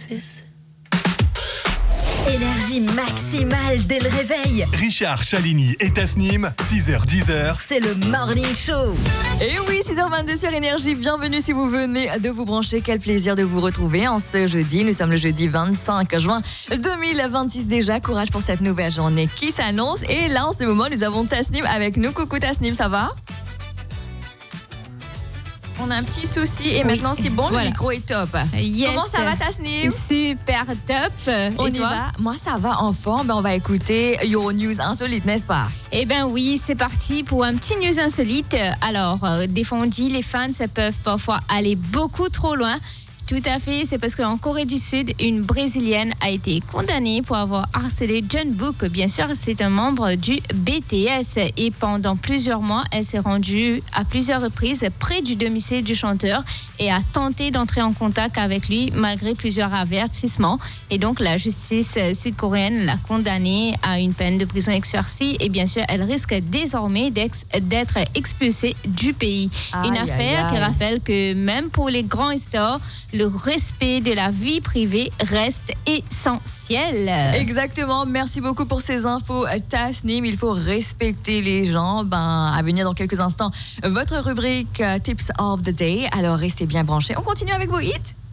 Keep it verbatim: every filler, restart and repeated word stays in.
Oasis. Énergie maximale dès le réveil. Richard, Chalini et Tasnim, six heures dix. C'est le Morning Show. Et oui, six heures vingt-deux sur Énergie. Bienvenue si vous venez de vous brancher. Quel plaisir de vous retrouver en ce jeudi. Nous sommes le jeudi vingt-cinq juin deux mille vingt-six déjà. Courage pour cette nouvelle journée qui s'annonce. Et là, en ce moment, nous avons Tasnim avec nous. Coucou Tasnim, ça va ? On a un petit souci et oui. Maintenant c'est bon, voilà. Le micro est top. Yes. Comment ça va Tasnim ? Super top. On et y toi ? va. Moi ça va en forme. Ben, on va écouter Your News Insolite, n'est-ce pas ? Eh bien oui, c'est parti pour un petit news insolite. Alors, euh, des fois on dit les fans ça peuvent parfois aller beaucoup trop loin. Tout à fait, c'est parce qu'en Corée du Sud, une Brésilienne a été condamnée pour avoir harcelé Jungkook. Bien sûr, c'est un membre du B T S. Et pendant plusieurs mois, elle s'est rendue à plusieurs reprises près du domicile du chanteur et a tenté d'entrer en contact avec lui malgré plusieurs avertissements. Et donc, la justice sud-coréenne l'a condamnée à une peine de prison avec sursis. Et bien sûr, elle risque désormais d'être expulsée du pays. Aïe, une affaire aïe, qui aïe. rappelle que même pour les grands stars, le respect de la vie privée reste essentiel. Exactement, merci beaucoup pour ces infos Tasnim, il faut respecter les gens. Ben, à venir dans quelques instants, votre rubrique Tips of the Day, alors restez bien branchés. On continue avec vos hits.